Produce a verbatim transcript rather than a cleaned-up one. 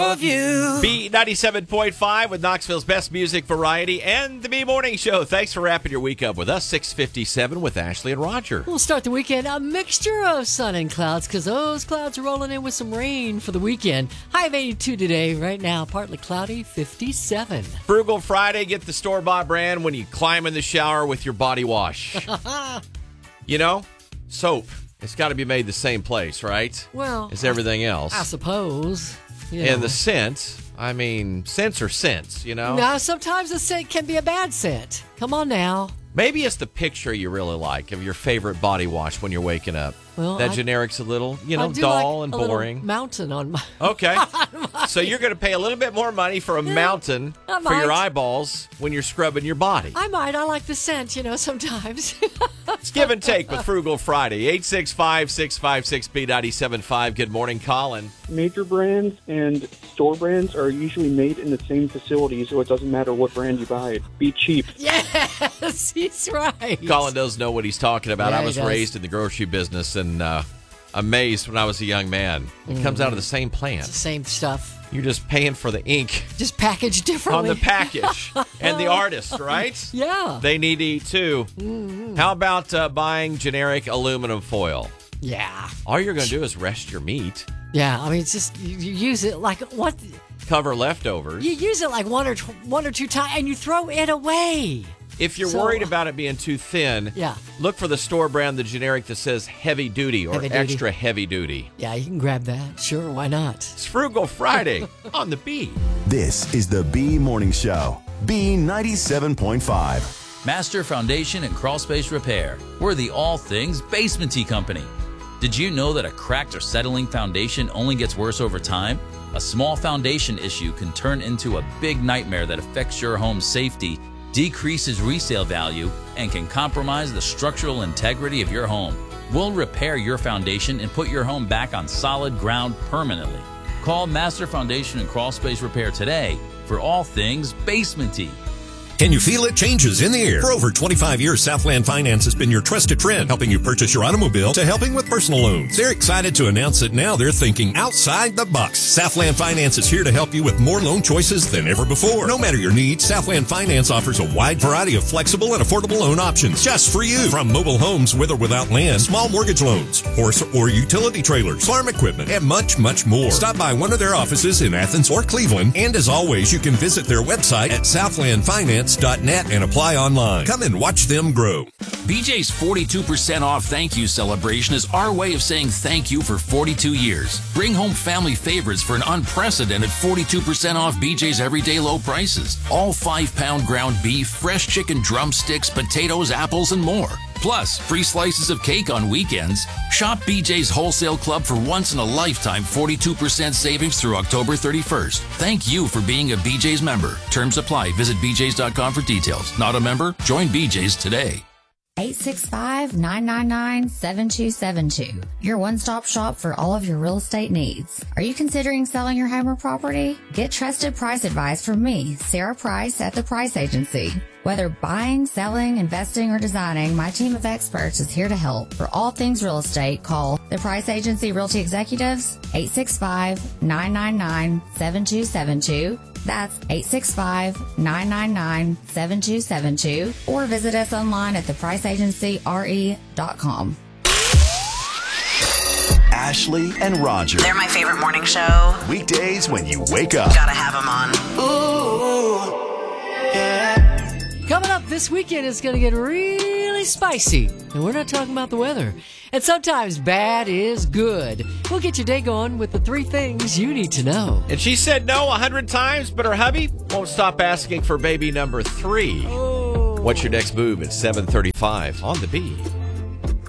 Of you. B ninety-seven point five with Knoxville's best music variety and the B Morning Show. Thanks for wrapping your week up with us. six fifty-seven with Ashley and Roger. We'll start the weekend a mixture of sun and clouds because those clouds are rolling in with some rain for the weekend. High of eighty-two today. Right now, partly cloudy, fifty-seven. Frugal Friday. Get the store-bought brand when you climb in the shower with your body wash. You know, soap. It's got to be made the same place, right? Well, as everything else. I suppose. You know. And the scent, I mean, scents are scents, you know? Now, sometimes the scent can be a bad scent. Come on now. Maybe it's the picture you really like of your favorite body wash when you're waking up. Well, that I, generic's a little, you know, I do dull like and a boring. Mountain on my. Okay. on my, so you're going to pay a little bit more money for a yeah, mountain I for your might. eyeballs when you're scrubbing your body. I might. I like the scent, you know, sometimes. It's Give and Take with Frugal Friday. eight six five, six five six, B nine seven five. Good morning, Colin. Major brands and store brands are usually made in the same facility, so it doesn't matter what brand you buy. Be cheap. Yes, he's right. Colin does know what he's talking about. Yeah, I was he does. raised in the grocery business and uh, amazed when I was a young man. It mm. comes out of the same plant. It's the same stuff. You're just paying for the ink. Just packaged differently. On the package. And the artist, right? Yeah. They need to eat too. Mm-hmm. How about uh, buying generic aluminum foil? Yeah. All you're going to do is rest your meat. Yeah, I mean, it's just, you, you use it like, what? Cover leftovers. You use it like one or, tw- one or two times, and you throw it away. If you're so, worried about it being too thin, yeah. look for the store brand, the generic that says heavy duty or heavy duty. extra heavy duty. Yeah, you can grab that. Sure, why not? It's Frugal Friday on the B. This is the B Morning Show. B ninety-seven point five. Master Foundation and Crawl Space Repair. We're the all things basement-y company. Did you know that a cracked or settling foundation only gets worse over time? A small foundation issue can turn into a big nightmare that affects your home's safety, decreases resale value, and can compromise the structural integrity of your home. We'll repair your foundation and put your home back on solid ground permanently. Call Master Foundation and Crawl Space Repair today for all things basement-y. Can you feel it? Changes in the air. For over twenty-five years, Southland Finance has been your trusted friend, helping you purchase your automobile to helping with personal loans. They're excited to announce that now they're thinking outside the box. Southland Finance is here to help you with more loan choices than ever before. No matter your needs, Southland Finance offers a wide variety of flexible and affordable loan options just for you. From mobile homes with or without land, small mortgage loans, horse or utility trailers, farm equipment, and much, much more. Stop by one of their offices in Athens or Cleveland, and as always, you can visit their website at southland finance dot net and apply online. Come and watch them grow. B J's forty-two percent off thank you celebration is our way of saying thank you for forty-two years. Bring home family favorites for an unprecedented forty-two percent off B J's everyday low prices. All five pound ground beef, fresh chicken drumsticks, potatoes, apples, and more. Plus, free slices of cake on weekends. Shop B J's Wholesale Club for once-in-a-lifetime forty-two percent savings through October thirty-first. Thank you for being a B J's member. Terms apply. Visit b j's dot com for details. Not a member? Join B J's today. eight six five, nine nine nine, seven two seven two. Your one-stop shop for all of your real estate needs. Are you considering selling your home or property? Get trusted price advice from me, Sarah Price at The Price Agency. Whether buying, selling, investing, or designing, my team of experts is here to help. For all things real estate, call The Price Agency Realty Executives, eight six five, nine nine nine, seven two seven two. That's eight six five, nine nine nine, seven two seven two. Or visit us online at the price agency r e dot com. Ashley and Roger. They're my favorite morning show. Weekdays when you wake up. Gotta have them on. Ooh, yeah. Coming up this weekend, it's going to get really spicy. And we're not talking about the weather. And sometimes bad is good. We'll get your day going with the three things you need to know. And she said no a hundred times, but her hubby won't stop asking for baby number three. Oh. What's your next move at seven thirty-five on the B?